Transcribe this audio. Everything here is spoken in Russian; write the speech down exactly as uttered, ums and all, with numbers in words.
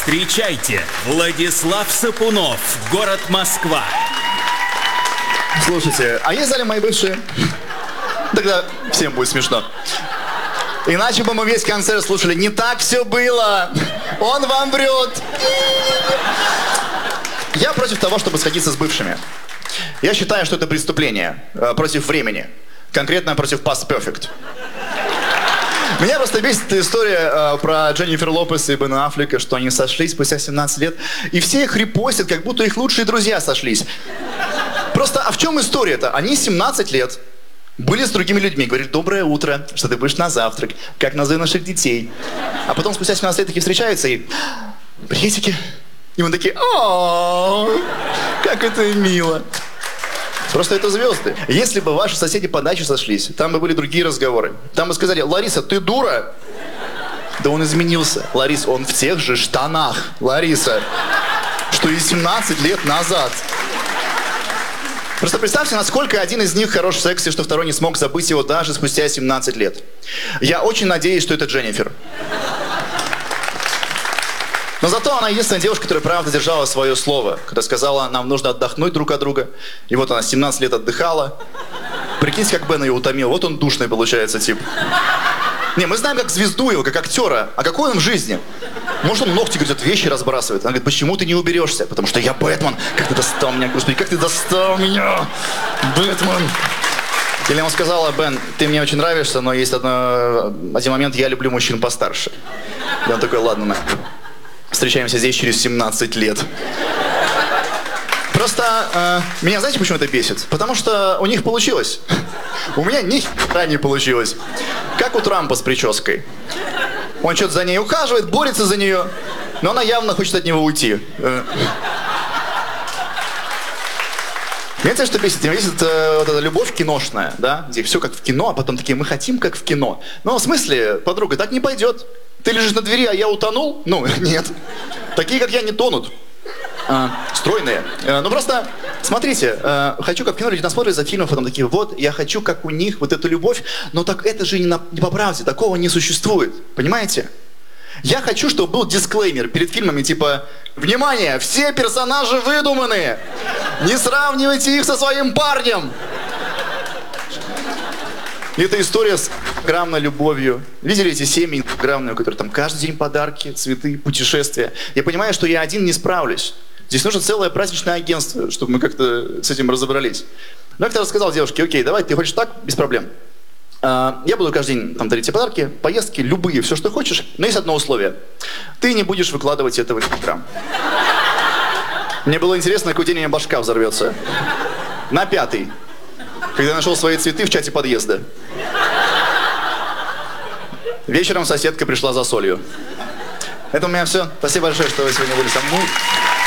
Встречайте, Владислав Сапунов, город Москва. Слушайте, а есть в зале мои бывшие? Тогда всем будет смешно. Иначе бы мы весь концерт слушали. Не так все было. Он вам врет. Я против того, чтобы сходиться с бывшими. Я считаю, что это преступление э, против времени. Конкретно против Past Perfect. Меня просто бесит эта история э, про Дженнифер Лопес и Бена Аффлека, что они сошлись спустя семнадцать лет, и все их репостят, как будто их лучшие друзья сошлись. Просто, а в чем история-то? Они семнадцать лет были с другими людьми, говорят: доброе утро, что ты будешь на завтрак, как назови наших детей. А потом спустя семнадцать лет такие встречаются и: приветики. И мы такие: о, как это мило. Просто это звезды. Если бы ваши соседи по даче сошлись, там бы были другие разговоры. Там бы сказали: Лариса, ты дура? Да он изменился. Лариса, он в тех же штанах, Лариса, что и семнадцать лет назад. Просто представьте, насколько один из них хорош в сексе, что второй не смог забыть его даже спустя семнадцать лет. Я очень надеюсь, что это Дженнифер. Но зато она единственная девушка, которая правда держала свое слово, когда сказала: нам нужно отдохнуть друг от друга. И вот она семнадцать лет отдыхала. Прикиньте, как Бен ее утомил. Вот он душный получается тип. Не, мы знаем как звезду его, как актера. А какой он в жизни? Может, он ногти, говорит, вещи разбрасывает. Она говорит: почему ты не уберешься? Потому что я Бэтмен. Как ты достал меня, господи, как ты достал меня, Бэтмен. Или ему сказала: Бен, ты мне очень нравишься, но есть одно, один момент, я люблю мужчин постарше. И он такой: ладно, на. Встречаемся здесь через семнадцать лет. Просто э, меня, знаете, почему это бесит? Потому что у них получилось. У меня ни хера не получилось. Как у Трампа с прической. Он что-то за ней ухаживает, борется за нее, но она явно хочет от него уйти. Знаете, что бесит? Меня бесит э, вот эта любовь киношная, да? Где все как в кино, а потом такие: мы хотим как в кино. Ну, в смысле, подруга, так не пойдет. Ты лежишь на двери, а я утонул? Ну, нет. Такие, как я, не тонут. А, стройные. А, ну, просто, смотрите, а, хочу, как в кино, люди насмотрят за фильмов, потом такие: вот, я хочу, как у них, вот эту любовь, но так это же не, на, не по правде, такого не существует. Понимаете? Я хочу, чтобы был дисклеймер перед фильмами, типа: внимание, все персонажи выдуманные, не сравнивайте их со своим парнем. И это история с инстаграмной любовью. Видели эти семьи инстаграмные, у которых там каждый день подарки, цветы, путешествия? Я понимаю, что я один не справлюсь. Здесь нужно целое праздничное агентство, чтобы мы как-то с этим разобрались. Но я как-то рассказал девушке: окей, давай, ты хочешь так, без проблем. А, я буду каждый день там дарить тебе подарки, поездки, любые, все, что хочешь. Но есть одно условие. Ты не будешь выкладывать это в инстаграм. Мне было интересно, какой день у меня башка взорвется. На пятый. Когда я нашел свои цветы в чате подъезда. Вечером соседка пришла за солью. Это у меня все. Спасибо большое, что вы сегодня были со мной.